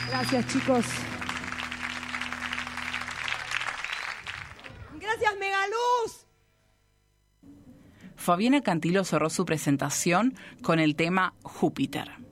Gracias, chicos. Gracias, Megaluz. Fabiana Cantilo cerró su presentación con el tema Júpiter.